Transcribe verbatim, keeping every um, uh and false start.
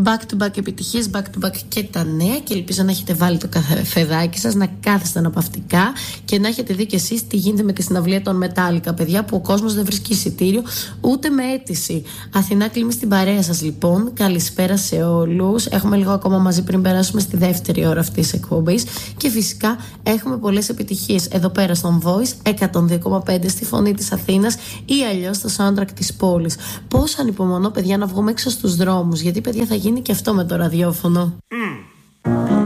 Back to back επιτυχίες, back to back και τα νέα. Και ελπίζω να έχετε βάλει το καφεδάκι σας, να κάθεστε αναπαυτικά και να έχετε δει κι εσείς τι γίνεται με τη συναυλία των Metallica, παιδιά, που ο κόσμος δεν βρίσκει εισιτήριο ούτε με αίτηση. Αθηνά Κλίμη στην παρέα σας, λοιπόν. Καλησπέρα σε όλους. Έχουμε λίγο ακόμα μαζί πριν περάσουμε στη δεύτερη ώρα αυτής της εκπομπής. Και φυσικά έχουμε πολλές επιτυχίες εδώ πέρα στον Voice εκατόν δύο κόμμα πέντε, στη φωνή της Αθήνας ή αλλιώς στο soundtrack της πόλης. Πώς ανυπομονώ, παιδιά, να βγούμε έξω στους δρόμους, γιατί, παιδιά, θα γίνει και αυτό με το ραδιόφωνο. Mm.